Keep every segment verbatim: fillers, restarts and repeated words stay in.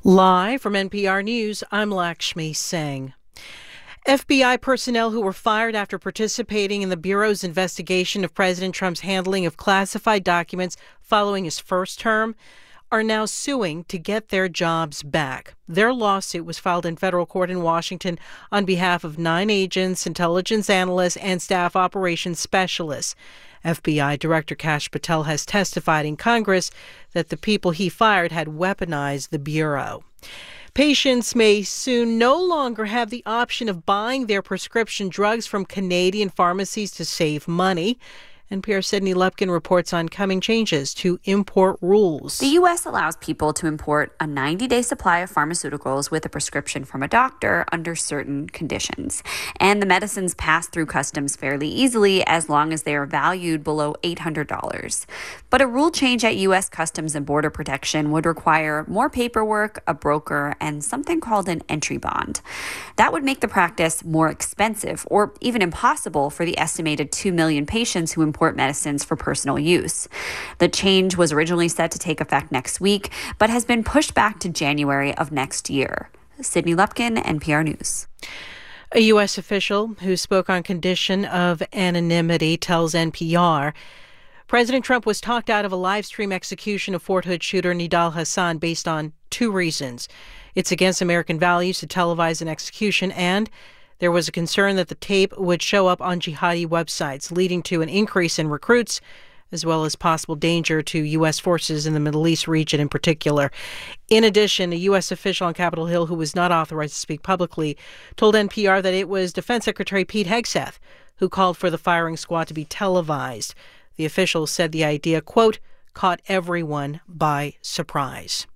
Live from N P R News, I'm Lakshmi Singh. F B I personnel who were fired after participating in the Bureau's investigation of President Trump's handling of classified documents following his first term are now suing to get their jobs back. Their lawsuit was filed in federal court in Washington on behalf of nine agents, intelligence analysts, and staff operations specialists. F B I Director Kash Patel has testified in Congress that the people he fired had weaponized the Bureau. Patients may soon no longer have the option of buying their prescription drugs from Canadian pharmacies to save money. N P R's Sydney Lupkin reports on coming changes to import rules. The U S allows people to import a ninety-day supply of pharmaceuticals with a prescription from a doctor under certain conditions. And the medicines pass through customs fairly easily as long as they are valued below eight hundred dollars. But a rule change at U S Customs and Border Protection would require more paperwork, a broker, and something called an entry bond. That would make the practice more expensive or even impossible for the estimated two million patients who import medicines for personal use. The change was originally set to take effect next week, but has been pushed back to January of next year. Sydney Lupkin, N P R News. A U S official who spoke on condition of anonymity tells N P R President Trump was talked out of a live stream execution of Fort Hood shooter Nidal Hasan based on two reasons. It's against American values to televise an execution, and there was a concern that the tape would show up on jihadi websites, leading to an increase in recruits, as well as possible danger to U S forces in the Middle East region in particular. In addition, a U S official on Capitol Hill who was not authorized to speak publicly told N P R that it was Defense Secretary Pete Hegseth who called for the firing squad to be televised. The official said the idea, quote, caught everyone by surprise.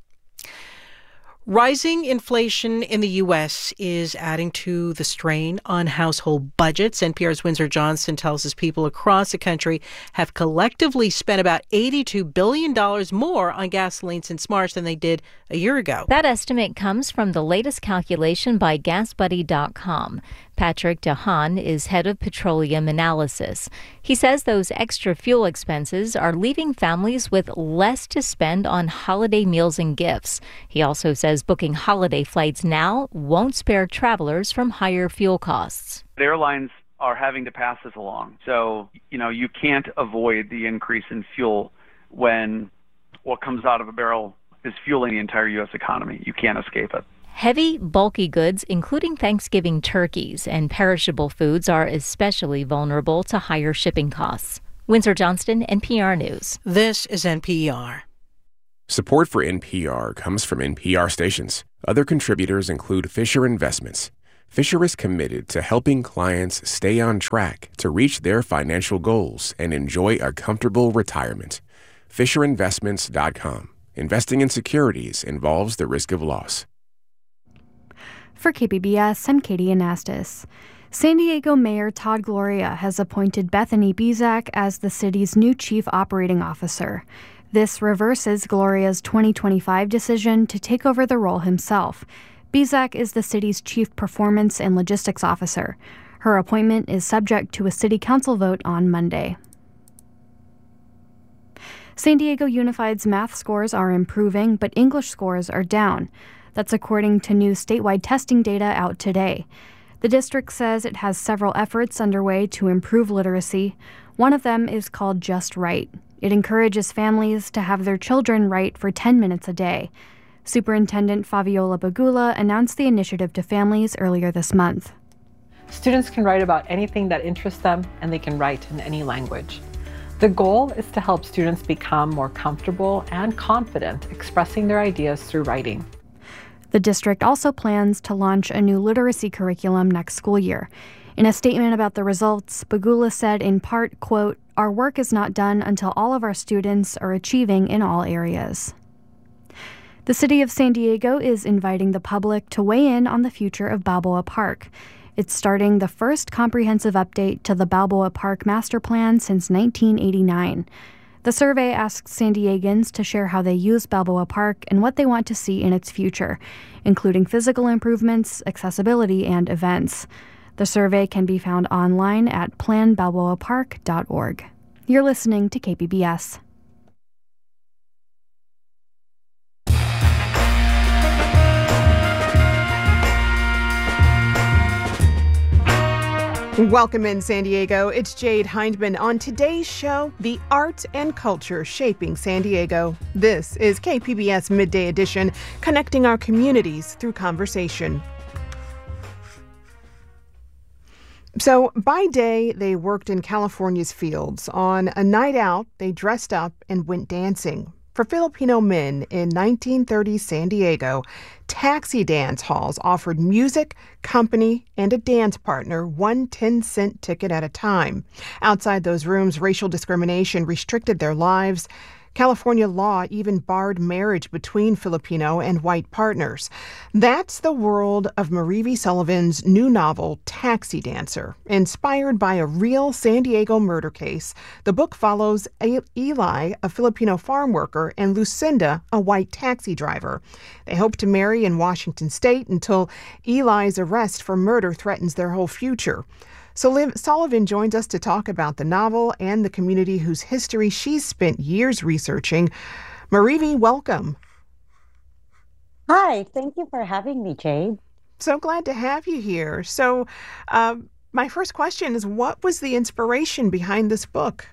Rising inflation in the U S is adding to the strain on household budgets. N P R's Windsor Johnston tells us people across the country have collectively spent about eighty-two billion dollars more on gasoline since March than they did a year ago. That estimate comes from the latest calculation by gas buddy dot com. Patrick DeHaan is head of petroleum analysis. He says those extra fuel expenses are leaving families with less to spend on holiday meals and gifts. He also says booking holiday flights now won't spare travelers from higher fuel costs. The airlines are having to pass this along. So, you know, you can't avoid the increase in fuel when what comes out of a barrel is fueling the entire U S economy. You can't escape it. Heavy, bulky goods, including Thanksgiving turkeys and perishable foods, are especially vulnerable to higher shipping costs. Windsor Johnston, N P R News. This is N P R. Support for N P R comes from N P R stations. Other contributors include Fisher Investments. Fisher is committed to helping clients stay on track to reach their financial goals and enjoy a comfortable retirement. Fisher Investments dot com. Investing in securities involves the risk of loss. For K P B S, I'm Katie Anastas. San Diego Mayor Todd Gloria has appointed Bethany Bizak as the city's new chief operating officer. This reverses Gloria's twenty twenty-five decision to take over the role himself. Bizak is the city's chief performance and logistics officer. Her appointment is subject to a city council vote on Monday. San Diego Unified's math scores are improving, but English scores are down. That's according to new statewide testing data out today. The district says it has several efforts underway to improve literacy. One of them is called Just Right. It encourages families to have their children write for ten minutes a day. Superintendent Fabiola Bagula announced the initiative to families earlier this month. Students can write about anything that interests them, and they can write in any language. The goal is to help students become more comfortable and confident expressing their ideas through writing. The district also plans to launch a new literacy curriculum next school year. In a statement about the results, Bagula said in part, quote, "Our work is not done until all of our students are achieving in all areas." The city of San Diego is inviting the public to weigh in on the future of Balboa Park. It's starting the first comprehensive update to the Balboa Park master plan since nineteen eighty-nine. The survey asks San Diegans to share how they use Balboa Park and what they want to see in its future, including physical improvements, accessibility, and events. The survey can be found online at plan balboa park dot org. You're listening to K P B S. Welcome in, San Diego. It's Jade Hindman. On today's show, the art and culture shaping San Diego. This is K P B S Midday Edition, connecting our communities through conversation. So, by day, they worked in California's fields. On a night out, they dressed up and went dancing. For Filipino men in nineteen thirties San Diego, taxi dance halls offered music, company, and a dance partner, one ten-cent ticket at a time. Outside those rooms, racial discrimination restricted their lives. California law even barred marriage between Filipino and white partners. That's the world of Marivi Sullivan's new novel, Taxi Dancer. Inspired by a real San Diego murder case, the book follows Eli, a Filipino farm worker, and Lucinda, a white taxi driver. They hope to marry in Washington state until Eli's arrest for murder threatens their whole future. So Liv Sullivan joins us to talk about the novel and the community whose history she's spent years researching. Marivi, welcome. Hi, thank you for having me, Jade. So glad to have you here. So uh, my first question is, what was the inspiration behind this book?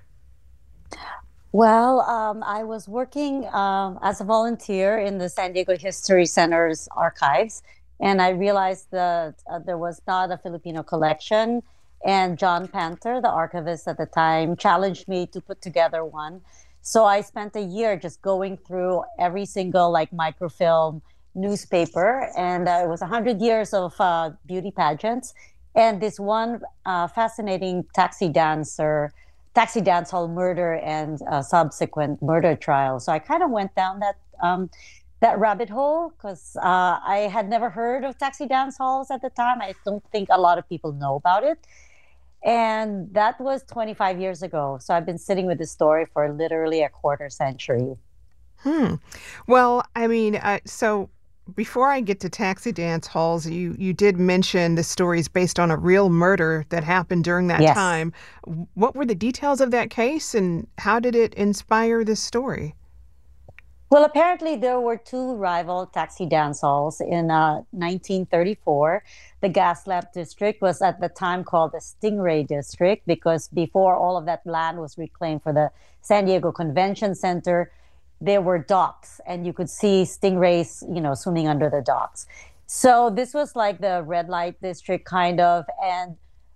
Well, um, I was working um, as a volunteer in the San Diego History Center's archives, and I realized that uh, there was not a Filipino collection. And John Panther, the archivist at the time, challenged me to put together one. So I spent a year just going through every single like microfilm newspaper, and uh, it was one hundred years of uh, beauty pageants. And this one uh, fascinating taxi dancer, taxi dance hall murder and uh, subsequent murder trial. So I kind of went down that um, that rabbit hole because uh, I had never heard of taxi dance halls at the time. I don't think a lot of people know about it. And that was twenty-five years ago. So I've been sitting with this story for literally a quarter century. Hmm. Well, I mean, uh, so before I get to taxi dance halls, you, you did mention the story is based on a real murder that happened during that Yes. time. What were the details of that case and how did it inspire this story? Well, apparently there were two rival taxi dance halls in uh, nineteen thirty-four. The Gaslamp District was at the time called the Stingray District because before all of that land was reclaimed for the San Diego Convention Center, there were docks and you could see stingrays, you know, swimming under the docks. So this was like the red light district kind of. And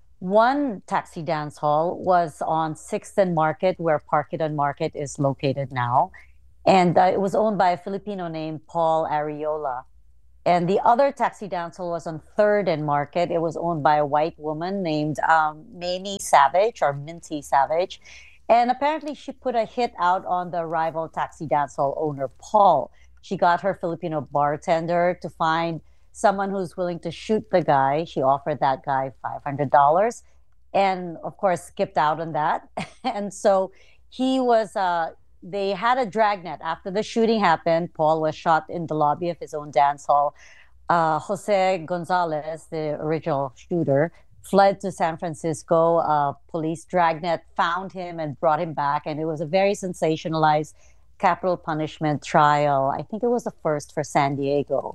one taxi dance hall was on sixth and Market, where Park It and Market is located now. And uh, it was owned by a Filipino named Paul Ariola. And the other taxi dance hall was on third and Market. It was owned by a white woman named um, Mamie Savage or Minty Savage. And apparently she put a hit out on the rival taxi dance hall owner, Paul. She got her Filipino bartender to find someone who's willing to shoot the guy. She offered that guy five hundred dollars and, of course, skipped out on that. And so he was... Uh, They had a dragnet. After the shooting happened, Paul was shot in the lobby of his own dance hall. Uh, Jose Gonzalez, the original shooter, fled to San Francisco. Uh, police dragnet found him and brought him back. And it was a very sensationalized capital punishment trial. I think it was the first for San Diego.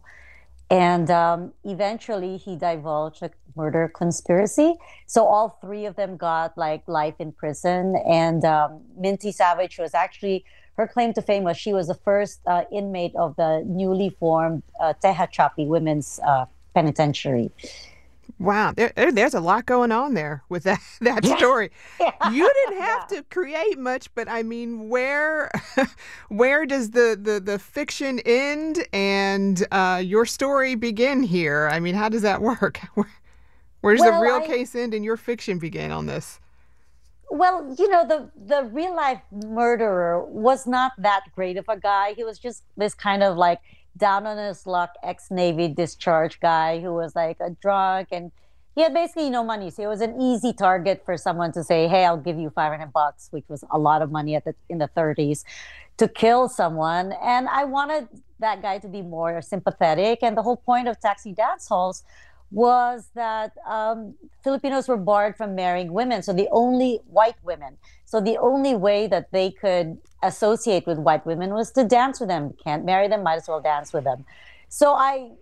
And um, eventually he divulged a murder conspiracy. So all three of them got like life in prison. And um, Minty Savage was actually, her claim to fame was she was the first uh, inmate of the newly formed uh, Tehachapi Women's uh, Penitentiary. Wow, there, there, there's a lot going on there with that, that Yeah. story. Yeah. You didn't have to create much, but I mean, where where does the, the, the fiction end and uh, your story begin here? I mean, how does that work? Where, where does Well, the real I- case end and your fiction begin on this? Well, you know, the the real life murderer was not that great of a guy. He was just this kind of like down on his luck ex-Navy discharge guy who was like a drunk, and he had basically no money. So it was an easy target for someone to say, "Hey, I'll give you five hundred bucks," which was a lot of money at the in the thirties, to kill someone. And I wanted that guy to be more sympathetic. And the whole point of taxi dance halls was that um, Filipinos were barred from marrying women. So the only white women. So the only way that they could associate with white women was to dance with them. Can't marry them, might as well dance with them. So I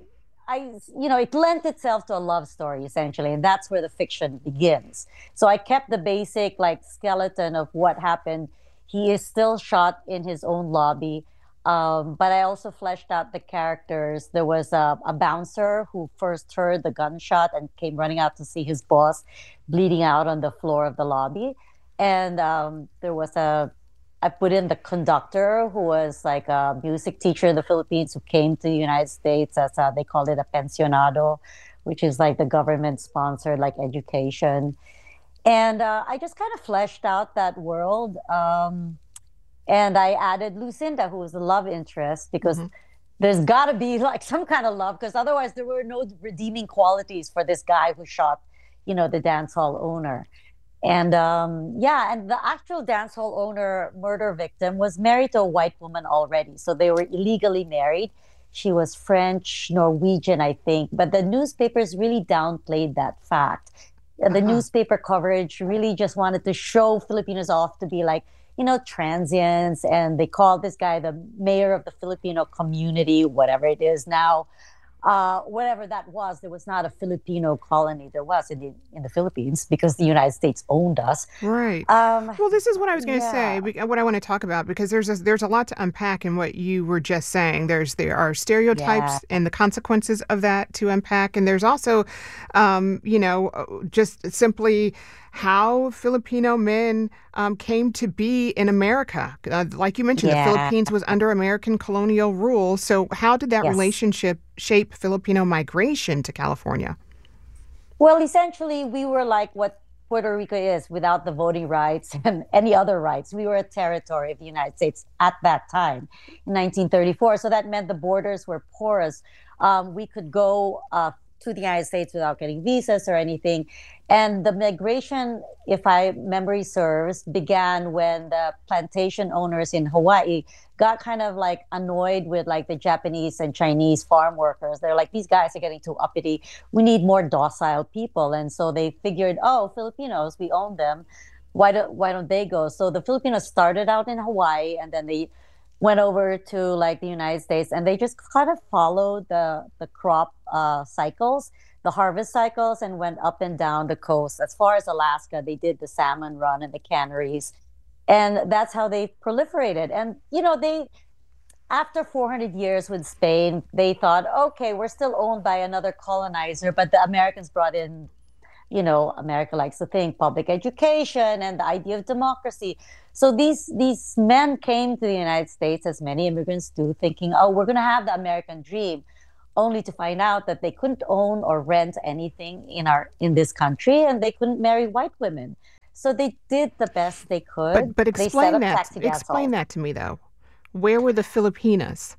I, you know, it lent itself to a love story essentially, and that's where the fiction begins. So I kept the basic like skeleton of what happened. He is still shot in his own lobby, um, but I also fleshed out the characters. There was a, a bouncer who first heard the gunshot and came running out to see his boss bleeding out on the floor of the lobby, and um, there was a I put in the conductor, who was like a music teacher in the Philippines who came to the United States as a, they called it a pensionado, which is like the government sponsored like education. And uh, I just kind of fleshed out that world. Um, and I added Lucinda, who was the love interest, because mm-hmm. there's got to be like some kind of love, because otherwise there were no redeeming qualities for this guy who shot, you know, the dance hall owner. And um, yeah, and the actual dance hall owner murder victim was married to a white woman already. So they were illegally married. She was French, Norwegian, I think. But the newspapers really downplayed that fact. Uh-huh. The newspaper coverage really just wanted to show Filipinos off to be like, you know, transients. And they called this guy the mayor of the Filipino community, whatever it is now. Uh, whatever that was, there was not a Filipino colony. There was in the in the Philippines because the United States owned us. Right. Um, well, this is what I was going to yeah. say. What I want to talk about, because there's a, there's a lot to unpack in what you were just saying. There's there are stereotypes yeah. and the consequences of that to unpack, and there's also, um, you know, just simply how Filipino men um, came to be in America. Uh, like you mentioned, yeah. the Philippines was under American colonial rule. So how did that yes. relationship shape Filipino migration to California? Well, essentially, we were like what Puerto Rico is without the voting rights and any other rights. We were a territory of the United States at that time, in nineteen thirty-four. So that meant the borders were porous. Um, we could go uh, to the United States without getting visas or anything. And the migration, if I memory serves, began when the plantation owners in Hawaii got kind of like annoyed with like the Japanese and Chinese farm workers. They're like, these guys are getting too uppity. We need more docile people. And so they figured, oh, Filipinos, we own them. Why don't, why don't they go? So the Filipinos started out in Hawaii, and then they went over to like the United States, and they just kind of followed the, the crop uh, cycles, the harvest cycles, and went up and down the coast. As far as Alaska, they did the salmon run and the canneries. And that's how they proliferated. And, you know, they, after four hundred years with Spain, they thought, okay, we're still owned by another colonizer, but the Americans brought in, you know, America likes to think, public education and the idea of democracy. So these these men came to the United States, as many immigrants do, thinking, oh, we're going to have the American dream, only to find out that they couldn't own or rent anything in our in this country, and they couldn't marry white women. So they did the best they could. But, but explain that. Explain that to me, though. Where were the Filipinas?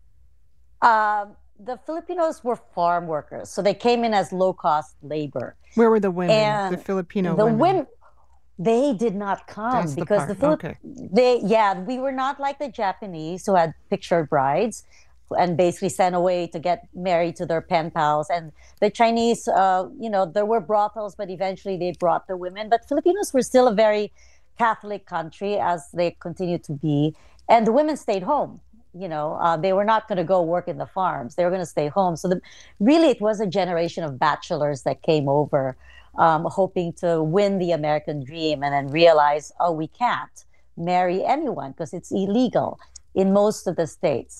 Uh, the Filipinos were farm workers, so they came in as low-cost labor. Where were the women? And the Filipino the women? women, they did not come. That's because the, the Filip- okay. they yeah, we were not like the Japanese who had pictured brides and basically sent away to get married to their pen pals. And the Chinese, uh, you know, there were brothels, but eventually they brought the women. But Filipinos were still a very Catholic country, as they continue to be. And the women stayed home. You know, uh, they were not going to go work in the farms. They were going to stay home. So the, really, it was a generation of bachelors that came over, um, hoping to win the American dream, and then realize, oh, we can't marry anyone because it's illegal in most of the states.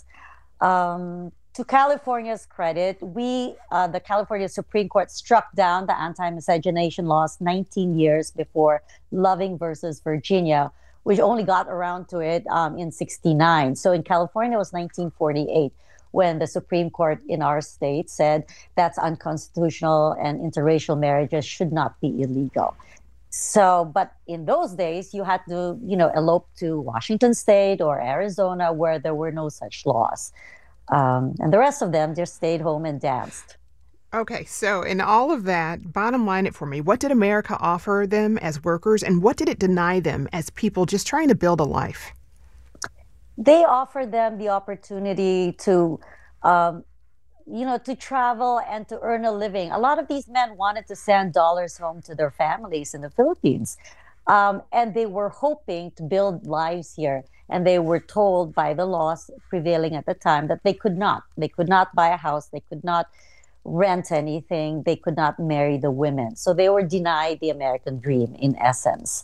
Um, to California's credit, we, uh, the California Supreme Court, struck down the anti-miscegenation laws nineteen years before Loving versus Virginia, which only got around to it um, in sixty-nine. So in California, it was nineteen forty-eight when the Supreme Court in our state said that's unconstitutional and interracial marriages should not be illegal. So, but in those days, you had to, you know, elope to Washington State or Arizona where there were no such laws. Um, and the rest of them just stayed home and danced. Okay, so in all of that, bottom line it for me, what did America offer them as workers, and what did it deny them as people just trying to build a life? They offered them the opportunity to, um, you know, to travel and to earn a living. A lot of these men wanted to send dollars home to their families in the Philippines. Um, and they were hoping to build lives here. And they were told by the laws prevailing at the time that they could not. They could not buy a house. They could not rent anything. They could not marry the women. So they were denied the American dream in essence.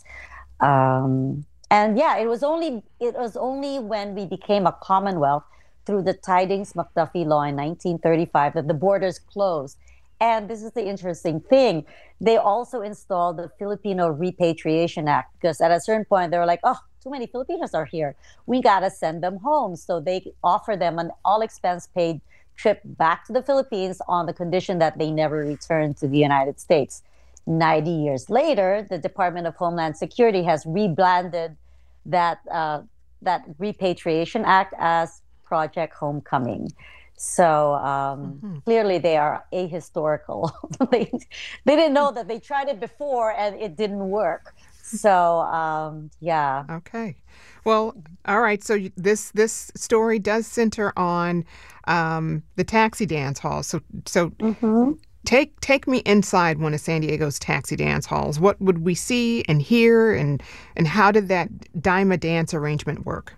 Um, and yeah, it was only it was only when we became a Commonwealth through the Tidings-McDuffie Law in nineteen thirty-five that the borders closed. And this is the interesting thing. They also installed the Filipino Repatriation Act because at a certain point they were like, oh, too many Filipinos are here. We got to send them home. So they offer them an all-expense paid trip back to the Philippines on the condition that they never return to the United States. ninety years later, the Department of Homeland Security has rebranded that uh, that Repatriation Act as Project Homecoming. So um, mm-hmm. clearly they are ahistorical. they, they didn't know that they tried it before and it didn't work. So um, yeah. Okay. Well, all right. So you, this this story does center on um, the taxi dance hall. So so mm-hmm. take take me inside one of San Diego's taxi dance halls. What would we see and hear, and and how did that dime a dance arrangement work?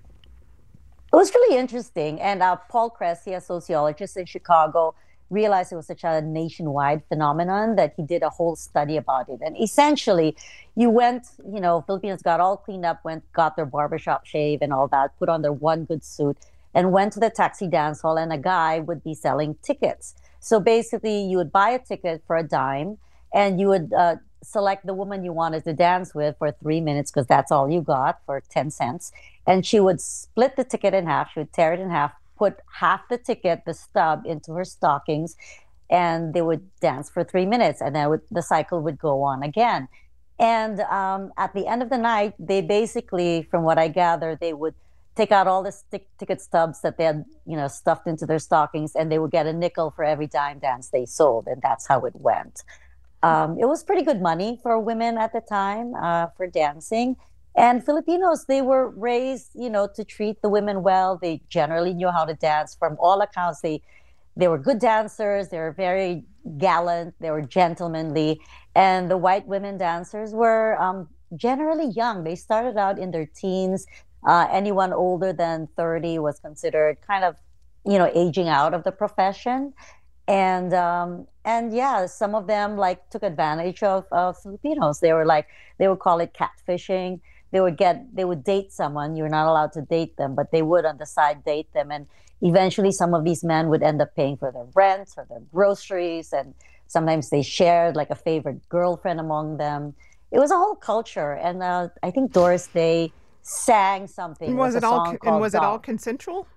It was really interesting. And uh, Paul Cressy, a sociologist in Chicago, realized it was such a nationwide phenomenon that he did a whole study about it. And essentially, you went, you know, Filipinos got all cleaned up, went, got their barbershop shave and all that, put on their one good suit, and went to the taxi dance hall, and a guy would be selling tickets. So basically, you would buy a ticket for a dime, and you would uh, select the woman you wanted to dance with for three minutes, because that's all you got, for ten cents. And she would split the ticket in half. She would tear it in half, put half the ticket, the stub, into her stockings, and they would dance for three minutes. And then would, the cycle would go on again. And um, at the end of the night, they basically, from what I gather, they would take out all the stick ticket stubs that they had, you know, stuffed into their stockings, and they would get a nickel for every dime dance they sold. And that's how it went. Um, it was pretty good money for women at the time uh, for dancing. And Filipinos, they were raised, you know, to treat the women well. They generally knew how to dance. From all accounts, they they were good dancers. They were very gallant. They were gentlemanly. And the white women dancers were um, generally young. They started out in their teens. Uh, anyone older than thirty was considered kind of, you know, aging out of the profession. And um, and yeah, some of them like took advantage of, of Filipinos. They were like, they would call it catfishing. They would get, they would date someone. You're not allowed to date them, but they would on the side date them. And eventually some of these men would end up paying for their rent or their groceries. And sometimes they shared like a favorite girlfriend among them. It was a whole culture. And uh, I think Doris Day sang something. And was it, it was all, and was Dog. it all consensual?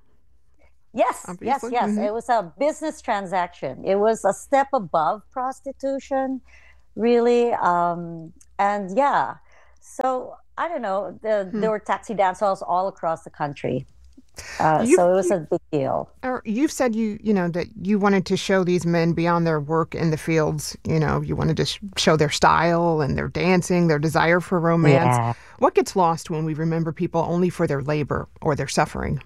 Yes, Obviously. yes, yes. Mm-hmm. It was a business transaction. It was a step above prostitution, really. Um, and yeah, so I don't know. The, hmm. There were taxi dance halls all across the country. Uh, so it was a big deal. You've said you, you know, that you wanted to show these men beyond their work in the fields. You know, you wanted to sh- show their style and their dancing, their desire for romance. Yeah. What gets lost when we remember people only for their labor or their suffering?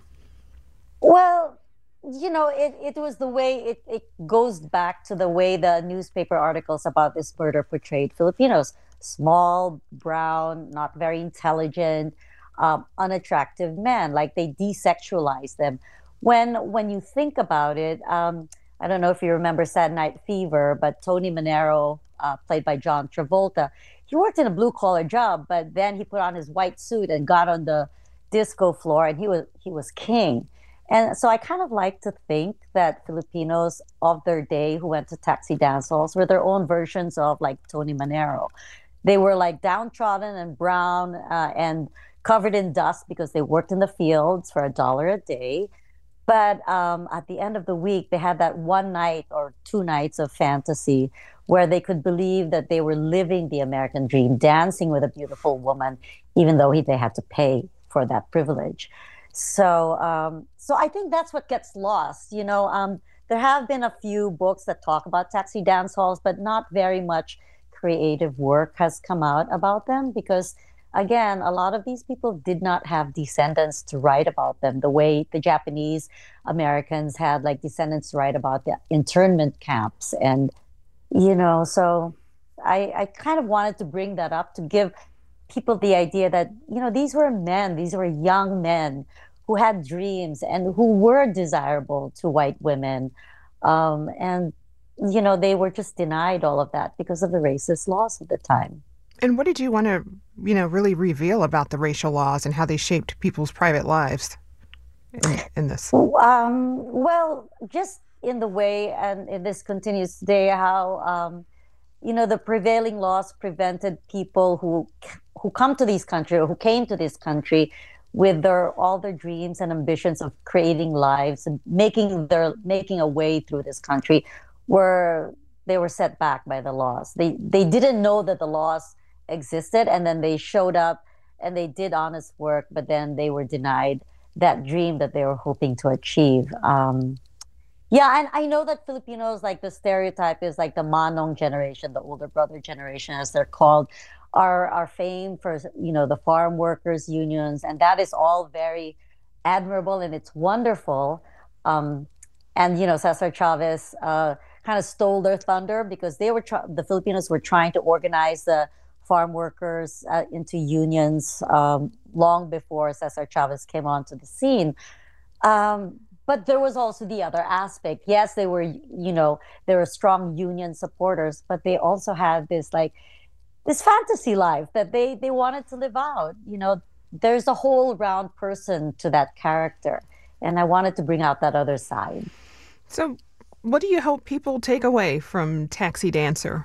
Well, you know, it, it was the way, it, it goes back to the way the newspaper articles about this murder portrayed Filipinos. Small, brown, not very intelligent, um, unattractive men. Like they desexualized them. When when you think about it, um, I don't know if you remember Saturday Night Fever, but Tony Manero, uh, played by John Travolta, he worked in a blue-collar job, but then he put on his white suit and got on the disco floor, and he was he was king. And so I kind of like to think that Filipinos of their day who went to taxi dance halls were their own versions of like Tony Manero. They were like downtrodden and brown uh, and covered in dust because they worked in the fields for a dollar a day. But um, at the end of the week, they had that one night or two nights of fantasy where they could believe that they were living the American dream, dancing with a beautiful woman, even though they had to pay for that privilege. So um, so I think that's what gets lost. You know, um, there have been a few books that talk about taxi dance halls, but not very much creative work has come out about them because, again, a lot of these people did not have descendants to write about them the way the Japanese Americans had like descendants to write about the internment camps. And, you know, so I, I kind of wanted to bring that up to give people the idea that, you know, these were men, these were young men who had dreams and who were desirable to white women. Um, and, you know, they were just denied all of that because of the racist laws of the time. And what did you want to, you know, really reveal about the racial laws and how they shaped people's private lives in, in this? Um, well, just in the way, and this continues today, how, um, you know, the prevailing laws prevented people who who come to this country or who came to this country with their all their dreams and ambitions of creating lives and making their making a way through this country, where they were set back by the laws. They they didn't know that the laws existed, and then they showed up and they did honest work, but then they were denied that dream that they were hoping to achieve. Um, yeah, and I know that Filipinos, like the stereotype is like the Manong generation, the older brother generation, as they're called, are are famed for, you know, the farm workers unions, and that is all very admirable and it's wonderful. Um, and you know, Cesar Chavez uh, kind of stole their thunder because they were try- the Filipinos were trying to organize the farm workers uh, into unions um, long before Cesar Chavez came onto the scene. Um, but there was also the other aspect. Yes, they were, you know, they were strong union supporters, but they also had this like this fantasy life that they they wanted to live out. You know, there's a whole round person to that character, and I wanted to bring out that other side. So, what do you hope people take away from Taxi Dancer?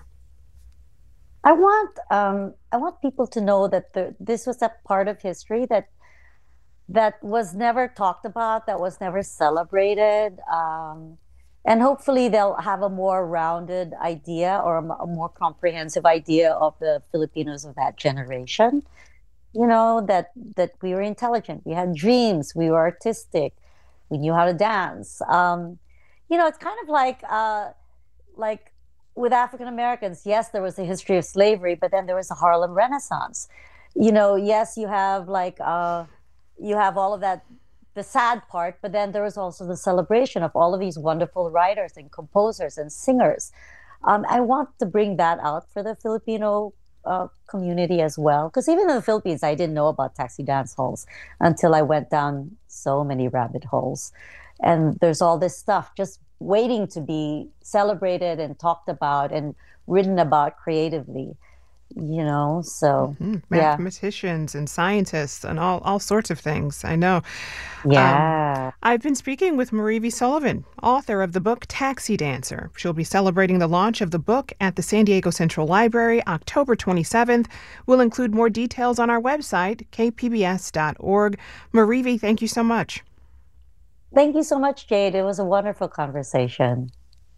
I want um, I want people to know that the, this was a part of history that that was never talked about, that was never celebrated, um, and hopefully they'll have a more rounded idea or a, a more comprehensive idea of the Filipinos of that generation. You know, that that we were intelligent, we had dreams, we were artistic, we knew how to dance. Um, you know, it's kind of like uh, like. With African Americans, yes, there was a history of slavery, but then there was a Harlem Renaissance. You know, yes, you have like, uh, you have all of that, the sad part, but then there was also the celebration of all of these wonderful writers and composers and singers. Um, I want to bring that out for the Filipino uh, community as well, because even in the Philippines, I didn't know about taxi dance halls until I went down so many rabbit holes. And there's all this stuff just waiting to be celebrated and talked about and written about creatively, you know, so mm-hmm. yeah. Mathematicians and scientists and all, all sorts of things. I know. Yeah. Um, I've been speaking with Marie V. Sullivan, author of the book Taxi Dancer. She'll be celebrating the launch of the book at the San Diego Central Library October twenty-seventh. We'll include more details on our website, k p b s dot org. Marie V., thank you so much. Thank you so much, Jade. It was a wonderful conversation.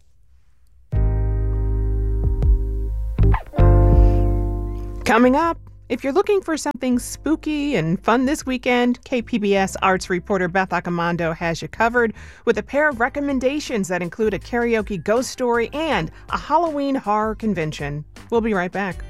Coming up, if you're looking for something spooky and fun this weekend, K P B S arts reporter Beth Accomando has you covered with a pair of recommendations that include a karaoke ghost story and a Halloween horror convention. We'll be right back.